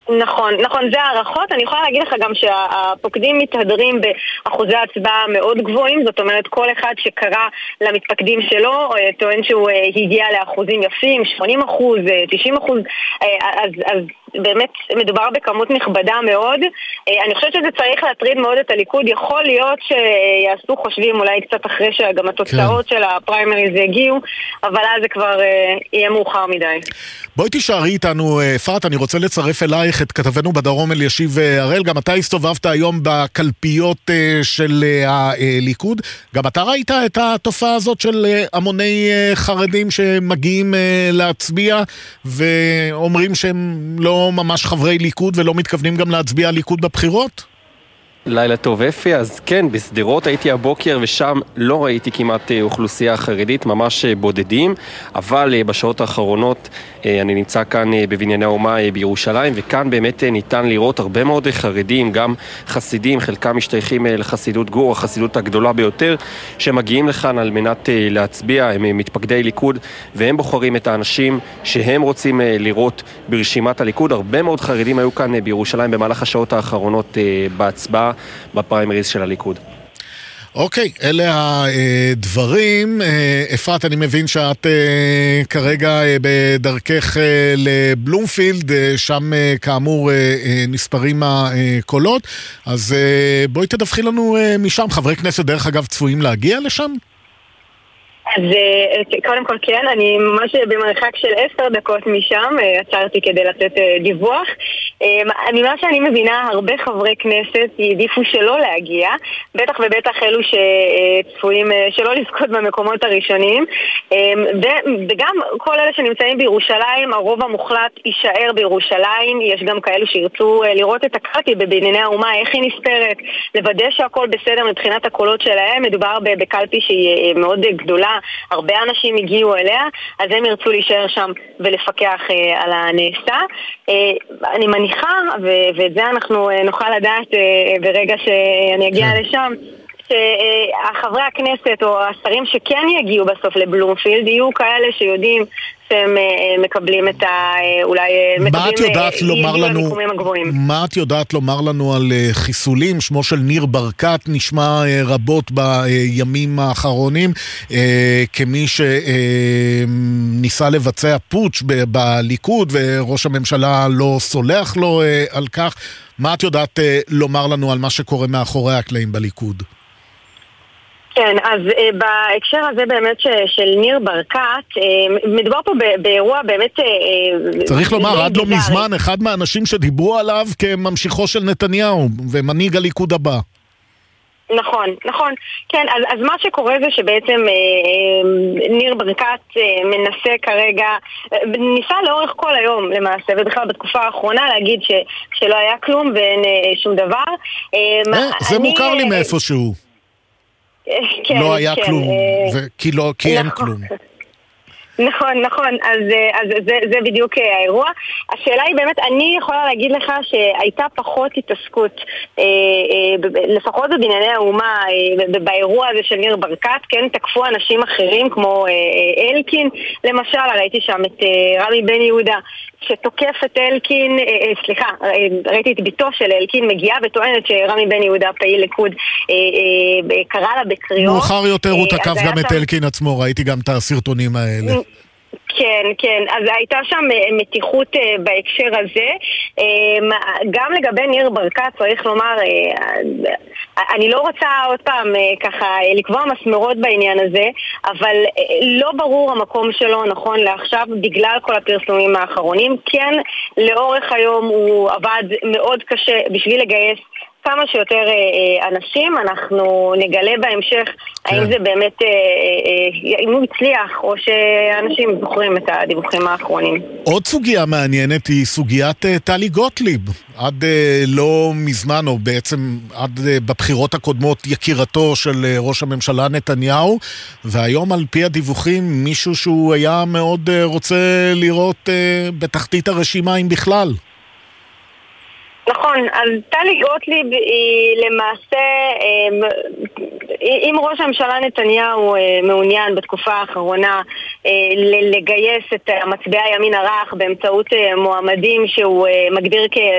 נכון, נכון, זה הערכות. אני יכולה להגיד לך גם שהפוקדים מתהדרים באחוזי הצבעה מאוד גבוהים, זאת אומרת כל אחד שקרא למתפקדים שלו טוען שהוא הגיע לאחוזים יפים, 80%, 90%, אז באמת מדובר בכמות נכבדה מאוד. אני חושבת שזה צריך להטריד מאוד את הליכוד. יכול להיות שיעשו חושבים אולי קצת אחרי שגם התוצאות של הפריימריז יגיעו, אבל אז זה כבר יהיה מאוחר מדי. בואי תישארי איתנו, אפרת, אני רוצה לצרף אלייך את כתבנו בדרום אלישיב הראל. גם אתה הסתובבת היום בקלפיות של הליכוד. גם אתה ראית את התופעה הזאת של המוני חרדים שמגיעים להצביע ואומרים שהם לא ממש חברי ליכוד ולא מתכוונים גם להצביע ליכוד בבחירות? לילה טוב אפי, אז כן, בסדרות הייתי הבוקר ושם לא ראיתי כמעט אוכלוסייה חרדית, ממש בודדים, אבל בשעות האחרונות אני נמצא כאן בבנייני האומה בירושלים, וכאן באמת ניתן לראות הרבה מאוד חרדים, גם חסידים, חלקם משתייכים לחסידות גור, החסידות הגדולה ביותר, שמגיעים לכאן על מנת להצביע. הם מתפקדי ליכוד, והם בוחרים את האנשים שהם רוצים לראות ברשימת הליכוד. הרבה מאוד חרדים היו כאן בירושלים במהלך השעות האחרונות בהצבעה בפריימריז של הליכוד. אוקיי, אלה הדברים. אפרת, אני מבין שאת כרגע בדרכך לבלומפילד, שם כאמור נספרים הקולות, אז בואי תדווחי לנו משם. חברי כנסת דרך אגב צפויים להגיע לשם? אז קודם כל כן, אני ממש במרחק של 10 דקות משם, עצרתי כדי לתת דיווח. ממה שאני מבינה, הרבה חברי כנסת יעדיפו שלא להגיע, בטח ובטח אלו שצפויים שלא לזכות במקומות הראשונים, וגם כל אלה שנמצאים בירושלים, הרוב המוחלט יישאר בירושלים. יש גם כאלו שירצו לראות את הקלפי בבנייני האומה, איך היא נספרת, לוודא שהכל בסדר מבחינת הקולות שלהם. מדובר בקלפי שהיא מאוד גדולה, הרבה אנשים הגיעו אליה, אז הם ירצו להישאר שם ולפקח על הנעשה. אני מניחה, ואת זה אנחנו נוכל לדעת ברגע שאני אגיע לשם, שהחברי הכנסת או השרים שכן יגיעו בסוף לבלומפילד יהיו כאלה שיודעים שהם מקבלים את אולי מה את יודעת לומר לנו על חיסולים? שמו של ניר ברקת נשמע רבות בימים האחרונים כמי שניסה לבצע פוטש בליכוד וראש הממשלה לא סולח לו על כך. מה את יודעת לומר לנו על מה שקורה מאחורי הקלעים בליכוד? כן, אז בהקשר הזה באמת של ניר ברקת, מדובר פה באירוע באמת... צריך לומר, עד לא מזמן, אחד מהאנשים שדיברו עליו כממשיכו של נתניהו ומנהיג הליכוד הבא. נכון, נכון. כן, אז מה שקורה זה שבעצם ניר ברקת מנסה כרגע, ניסה לאורך כל היום למעשה, ובכלל בתקופה האחרונה להגיד שלא היה כלום ואין שום דבר. זה מוכר לי מאיפשהו. לא היה כלום, כי אין כלום. נכון, נכון, אז זה בדיוק האירוע. השאלה היא באמת, אני יכולה להגיד לך שהייתה פחות התעסקות, לפחות בבנייני האומה, באירוע הזה של ניר ברקת, כן, תקפו אנשים אחרים כמו אלקין, למשל, ראיתי שם את רמי בן יהודה, שתוקף את אלקין, ראיתי את ביתו של אלקין מגיעה וטוענת שרמי בן יהודה פעיל ליכוד קרא לה בקריאות. מאוחר יותר הוא תקף גם את אלקין עצמו, ראיתי גם את הסרטונים האלה. כן, כן, אז הייתה שם מתיחות בהקשר הזה. גם לגבי ניר ברקת צריך לומר, אני לא רוצה עוד פעם ככה לקבוע מסמרות בעניין הזה, אבל לא ברור המקום שלו נכון לעכשיו בגלל כל הפרסומים האחרונים. כן, לאורך היום הוא עבד מאוד קשה בשביל לגייס כמה שיותר אנשים. אנחנו נגלה בהמשך האם זה באמת, אם הוא הצליח או שאנשים זוכרים את הדיווחים האחרונים. עוד סוגיה מעניינת היא סוגיית טלי גוטליב. עד לא מזמן, או בעצם עד בבחירות הקודמות, יקירתו של ראש הממשלה נתניהו, והיום על פי הדיווחים מישהו שהוא היה מאוד רוצה לראות בתחתית הרשימה אם בכלל. נכון, אז טלי גוטליב היא למעשה, אם ראש הממשלה נתניהו מעוניין בתקופה האחרונה לגייס את מצביעי הימין הרך באמצעות מועמדים שהוא מגדיר